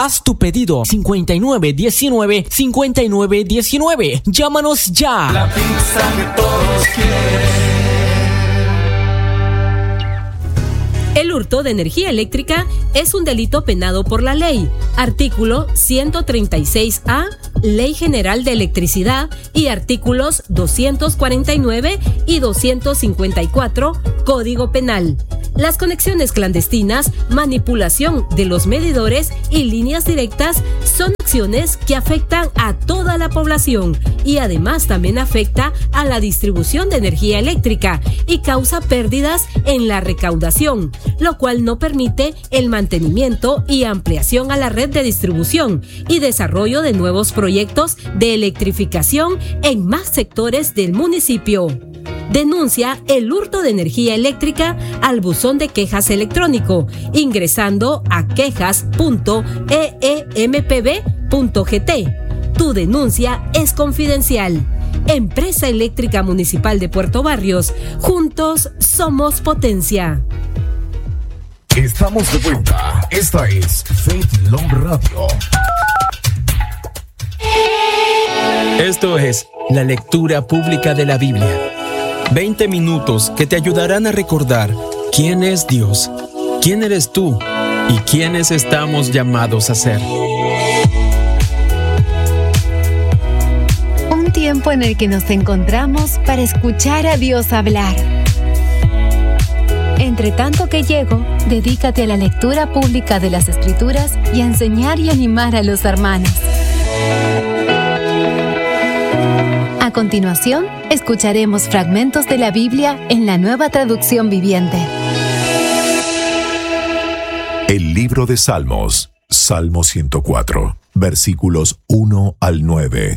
Haz tu pedido 5919-5919. Llámanos ya. La pizza que todos quieren. El hurto de energía eléctrica es un delito penado por la ley. Artículo 136A, Ley General de Electricidad, y artículos 249 y 254, Código Penal. Las conexiones clandestinas, manipulación de los medidores y líneas directas son acciones que afectan a toda la población y además también afecta a la distribución de energía eléctrica y causa pérdidas en la recaudación, lo cual no permite el mantenimiento y ampliación a la red de distribución y desarrollo de nuevos proyectos de electrificación en más sectores del municipio. Denuncia el hurto de energía eléctrica al buzón de quejas electrónico, ingresando a quejas.eempb.gt. Tu denuncia es confidencial. Empresa Eléctrica Municipal de Puerto Barrios. Juntos somos potencia. Estamos de vuelta. Esta es Faith Love Radio. Esto es la lectura pública de la Biblia. 20 minutos que te ayudarán a recordar quién es Dios, quién eres tú y quiénes estamos llamados a ser. Un tiempo en el que nos encontramos para escuchar a Dios hablar. Entre tanto que llego, dedícate a la lectura pública de las Escrituras y a enseñar y animar a los hermanos. A continuación, escucharemos fragmentos de la Biblia en la Nueva Traducción Viviente. El libro de Salmos, Salmo 104, versículos 1 al 9.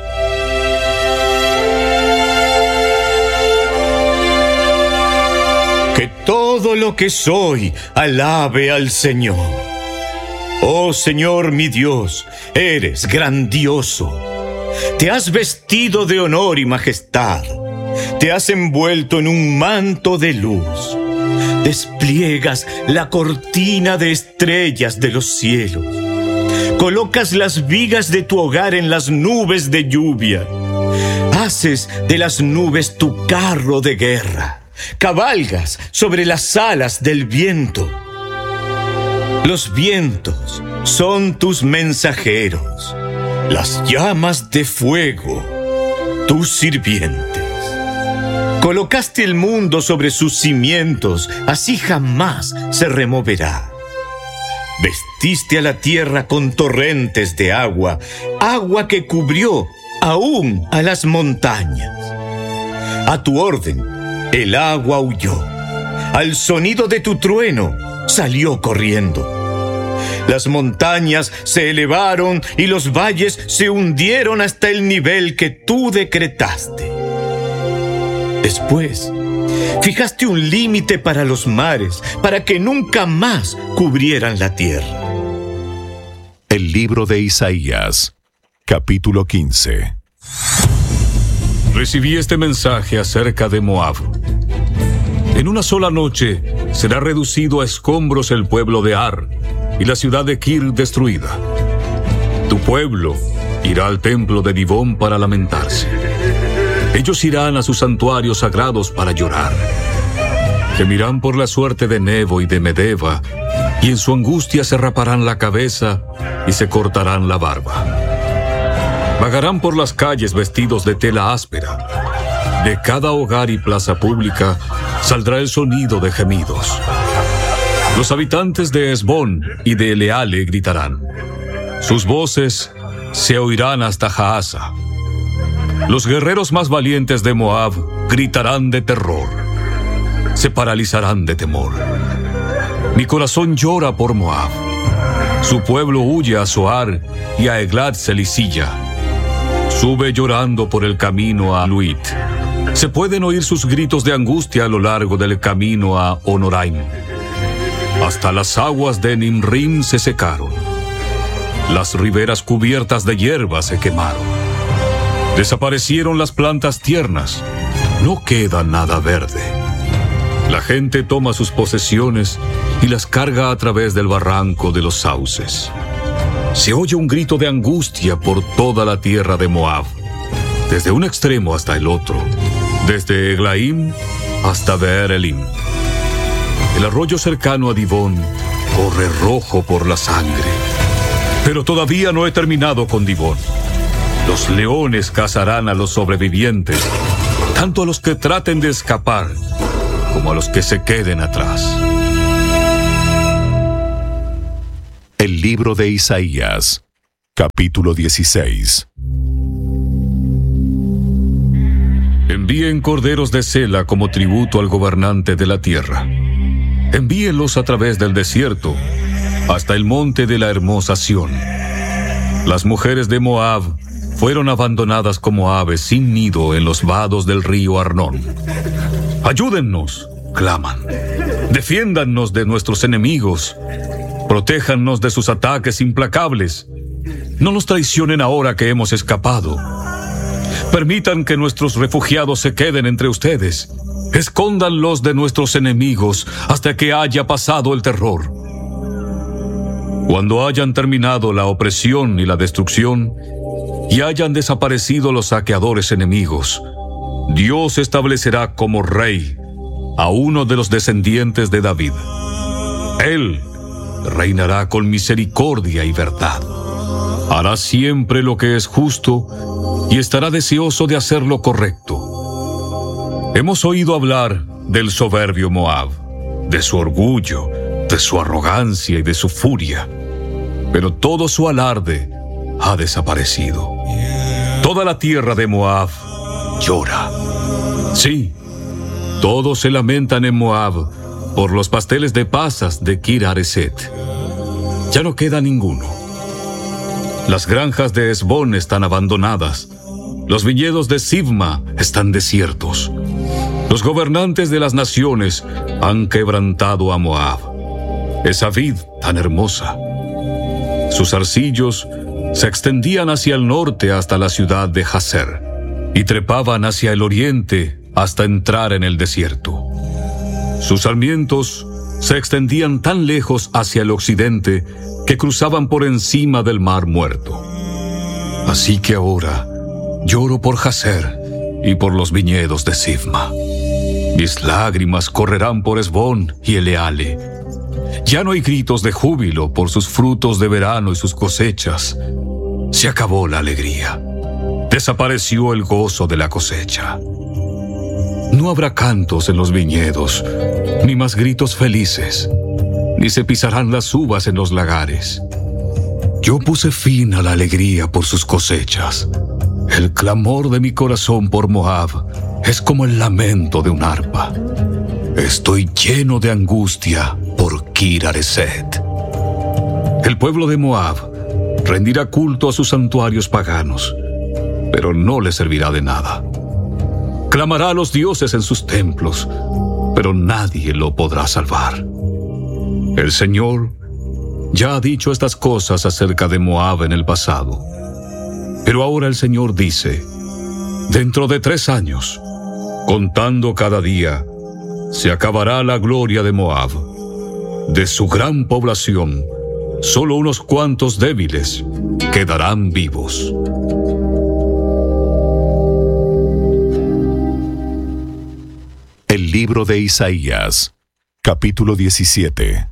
Que todo lo que soy alabe al Señor. Oh Señor mi Dios, eres grandioso. Te has vestido de honor y majestad. Te has envuelto en un manto de luz. Despliegas la cortina de estrellas de los cielos. Colocas las vigas de tu hogar en las nubes de lluvia. Haces de las nubes tu carro de guerra. Cabalgas sobre las alas del viento. Los vientos son tus mensajeros. Las llamas de fuego, tus sirvientes. Colocaste el mundo sobre sus cimientos, así jamás se removerá. Vestiste a la tierra con torrentes de agua, agua que cubrió aún a las montañas. A tu orden, el agua huyó. Al sonido de tu trueno, salió corriendo. Las montañas se elevaron y los valles se hundieron hasta el nivel que tú decretaste. Después, fijaste un límite para los mares, para que nunca más cubrieran la tierra. El libro de Isaías, capítulo 15. Recibí este mensaje acerca de Moab. En una sola noche será reducido a escombros el pueblo de Ar y la ciudad de Kir destruida. Tu pueblo irá al templo de Dibón para lamentarse. Ellos irán a sus santuarios sagrados para llorar. Gemirán por la suerte de Nebo y de Medeba, y en su angustia se raparán la cabeza y se cortarán la barba. Vagarán por las calles vestidos de tela áspera. De cada hogar y plaza pública saldrá el sonido de gemidos. Los habitantes de Hesbón y de Eleale gritarán. Sus voces se oirán hasta Jaasa. Los guerreros más valientes de Moab gritarán de terror. Se paralizarán de temor. Mi corazón llora por Moab. Su pueblo huye a Zoar y a Eglat Selisilla. Sube llorando por el camino a Luit. Se pueden oír sus gritos de angustia a lo largo del camino a Honoraim. Hasta las aguas de Nimrim se secaron. Las riberas cubiertas de hierba se quemaron. Desaparecieron las plantas tiernas. No queda nada verde. La gente toma sus posesiones y las carga a través del barranco de los sauces. Se oye un grito de angustia por toda la tierra de Moab, desde un extremo hasta el otro, desde Eglaim hasta Beer Elim. El arroyo cercano a Dibón corre rojo por la sangre. Pero todavía no he terminado con Dibón. Los leones cazarán a los sobrevivientes, tanto a los que traten de escapar como a los que se queden atrás. El libro de Isaías, capítulo 16. Envíen corderos de Sela como tributo al gobernante de la tierra. Envíenlos a través del desierto hasta el monte de la hermosa Sión. Las mujeres de Moab fueron abandonadas como aves sin nido en los vados del río Arnón. Ayúdennos, claman. Defiéndannos de nuestros enemigos. Protéjannos de sus ataques implacables. No nos traicionen ahora que hemos escapado. Permitan que nuestros refugiados se queden entre ustedes. Escóndanlos de nuestros enemigos hasta que haya pasado el terror. Cuando hayan terminado la opresión y la destrucción y hayan desaparecido los saqueadores enemigos, Dios establecerá como rey a uno de los descendientes de David. Él reinará con misericordia y verdad. Hará siempre lo que es justo y estará deseoso de hacer lo correcto. Hemos oído hablar del soberbio Moab, de su orgullo, de su arrogancia y de su furia, pero todo su alarde ha desaparecido. Toda la tierra de Moab llora. Sí, todos se lamentan en Moab por los pasteles de pasas de Kir-Hareset. Ya no queda ninguno. Las granjas de Hesbón están abandonadas. Los viñedos de Sibma están desiertos. Los gobernantes de las naciones han quebrantado a Moab, esa vid tan hermosa. Sus arcillos se extendían hacia el norte hasta la ciudad de Jazer y trepaban hacia el oriente hasta entrar en el desierto. Sus sarmientos se extendían tan lejos hacia el occidente que cruzaban por encima del mar muerto. Así que ahora lloro por Jazer y por los viñedos de Sibma. Mis lágrimas correrán por Hesbón y Eleale. Ya no hay gritos de júbilo por sus frutos de verano y sus cosechas. Se acabó la alegría. Desapareció el gozo de la cosecha. No habrá cantos en los viñedos, ni más gritos felices, ni se pisarán las uvas en los lagares. Yo puse fin a la alegría por sus cosechas. El clamor de mi corazón por Moab es como el lamento de un arpa. Estoy lleno de angustia por Kir-Hareset. El pueblo de Moab rendirá culto a sus santuarios paganos, pero no le servirá de nada. Clamará a los dioses en sus templos, pero nadie lo podrá salvar. El Señor ya ha dicho estas cosas acerca de Moab en el pasado. Pero ahora el Señor dice: dentro de 3 años, contando cada día, se acabará la gloria de Moab. De su gran población, solo unos cuantos débiles quedarán vivos. El libro de Isaías, capítulo 17.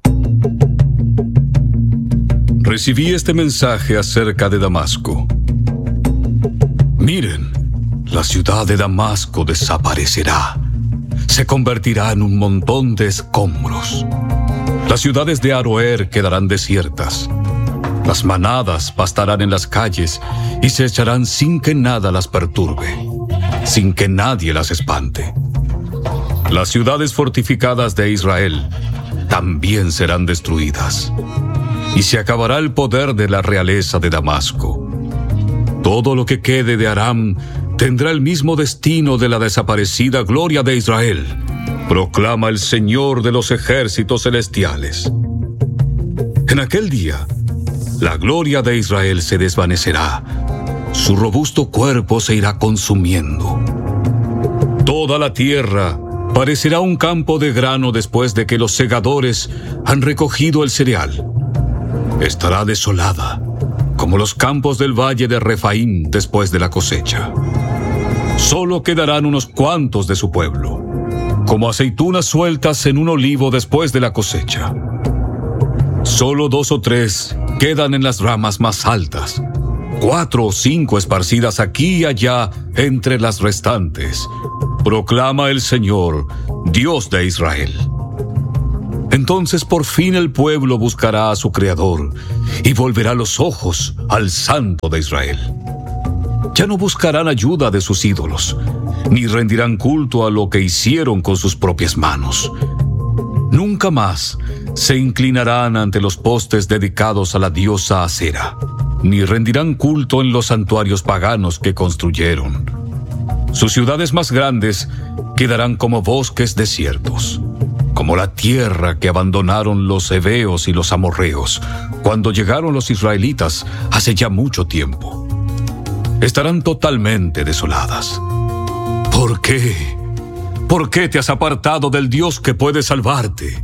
Recibí este mensaje acerca de Damasco. Miren, la ciudad de Damasco desaparecerá. Se convertirá en un montón de escombros. Las ciudades de Aroer quedarán desiertas. Las manadas pastarán en las calles y se echarán sin que nada las perturbe, sin que nadie las espante. Las ciudades fortificadas de Israel también serán destruidas, y se acabará el poder de la realeza de Damasco. Todo lo que quede de Aram tendrá el mismo destino de la desaparecida gloria de Israel, proclama el Señor de los ejércitos celestiales. En aquel día, la gloria de Israel se desvanecerá, su robusto cuerpo se irá consumiendo. Toda la tierra parecerá un campo de grano después de que los segadores han recogido el cereal. Estará desolada, como los campos del valle de Refaim después de la cosecha. Solo quedarán unos cuantos de su pueblo, como aceitunas sueltas en un olivo después de la cosecha. Solo 2 o 3 quedan en las ramas más altas, 4 o 5 esparcidas aquí y allá entre las restantes, proclama el Señor, Dios de Israel. Entonces por fin el pueblo buscará a su Creador y volverá los ojos al Santo de Israel. Ya no buscarán ayuda de sus ídolos, ni rendirán culto a lo que hicieron con sus propias manos. Nunca más se inclinarán ante los postes dedicados a la diosa Acera, ni rendirán culto en los santuarios paganos que construyeron. Sus ciudades más grandes quedarán como bosques desiertos, como la tierra que abandonaron los heveos y los amorreos cuando llegaron los israelitas hace ya mucho tiempo. Estarán totalmente desoladas. ¿Por qué? ¿Por qué te has apartado del Dios que puede salvarte?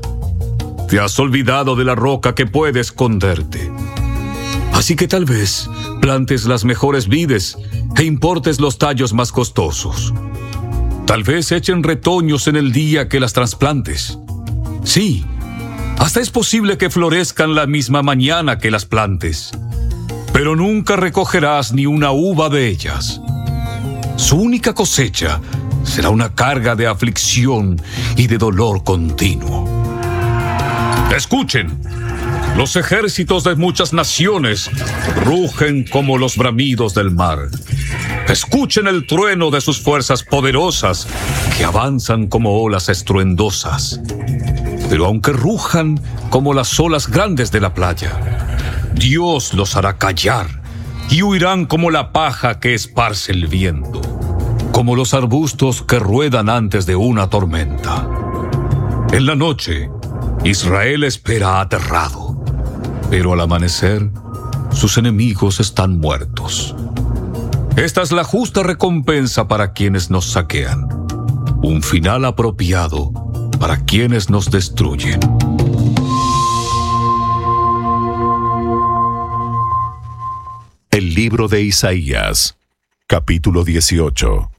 Te has olvidado de la roca que puede esconderte. Así que tal vez plantes las mejores vides e importes los tallos más costosos. Tal vez echen retoños en el día que las trasplantes. Sí, hasta es posible que florezcan la misma mañana que las plantes, pero nunca recogerás ni una uva de ellas. Su única cosecha será una carga de aflicción y de dolor continuo. Escuchen, los ejércitos de muchas naciones rugen como los bramidos del mar. Escuchen el trueno de sus fuerzas poderosas que avanzan como olas estruendosas. Pero aunque rujan como las olas grandes de la playa, Dios los hará callar y huirán como la paja que esparce el viento, como los arbustos que ruedan antes de una tormenta. En la noche, Israel espera aterrado, pero al amanecer, sus enemigos están muertos. Esta es la justa recompensa para quienes nos saquean, un final apropiado para quienes nos destruyen. El libro de Isaías, capítulo 18.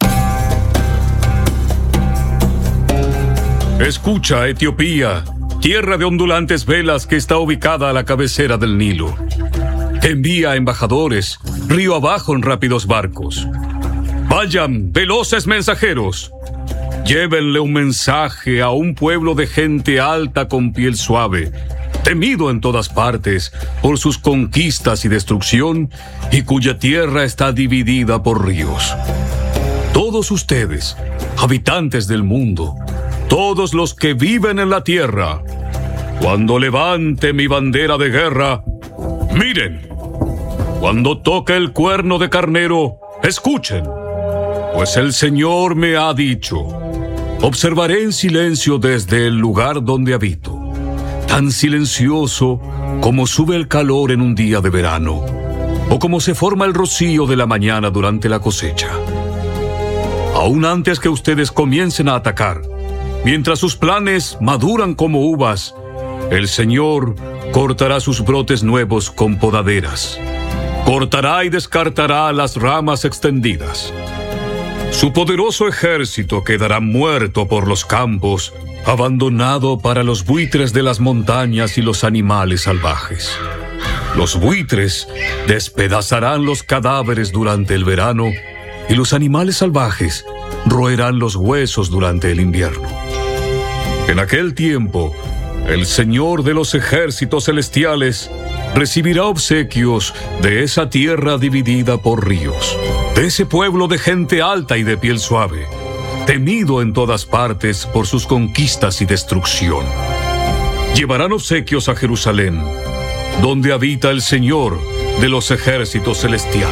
Escucha, Etiopía, tierra de ondulantes velas que está ubicada a la cabecera del Nilo. Envía embajadores, río abajo en rápidos barcos. Vayan, veloces mensajeros. Llévenle un mensaje a un pueblo de gente alta con piel suave, temido en todas partes por sus conquistas y destrucción, y cuya tierra está dividida por ríos. Todos ustedes, habitantes del mundo, todos los que viven en la tierra, cuando levante mi bandera de guerra, miren. Cuando toque el cuerno de carnero, escuchen, pues el Señor me ha dicho: observaré en silencio desde el lugar donde habito, tan silencioso como sube el calor en un día de verano, o como se forma el rocío de la mañana durante la cosecha. Aún antes que ustedes comiencen a atacar, mientras sus planes maduran como uvas, el Señor cortará sus brotes nuevos con podaderas. Cortará y descartará las ramas extendidas. Su poderoso ejército quedará muerto por los campos, abandonado para los buitres de las montañas y los animales salvajes. Los buitres despedazarán los cadáveres durante el verano y los animales salvajes roerán los huesos durante el invierno. En aquel tiempo, el Señor de los ejércitos celestiales recibirá obsequios de esa tierra dividida por ríos, de ese pueblo de gente alta y de piel suave, temido en todas partes por sus conquistas y destrucción. Llevarán obsequios a Jerusalén, donde habita el Señor de los ejércitos celestiales.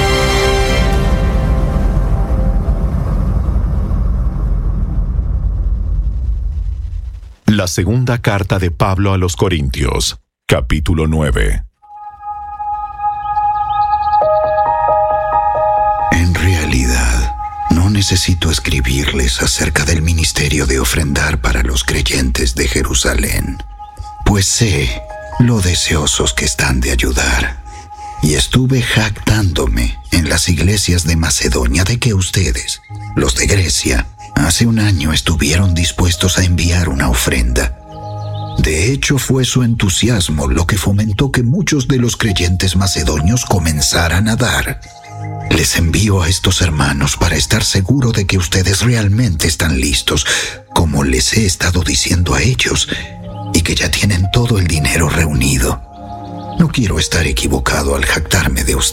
La segunda carta de Pablo a los Corintios, capítulo 9. En realidad, no necesito escribirles acerca del ministerio de ofrendar para los creyentes de Jerusalén, pues sé lo deseosos que están de ayudar. y estuve jactándome en las iglesias de Macedonia de que ustedes, los de Grecia, hace un año estuvieron dispuestos a enviar una ofrenda. De hecho, fue su entusiasmo lo que fomentó que muchos de los creyentes macedonios comenzaran a dar. Les envío a estos hermanos para estar seguro de que ustedes realmente están listos, como les he estado diciendo a ellos, y que ya tienen todo el dinero reunido. No quiero estar equivocado al jactarme de ustedes.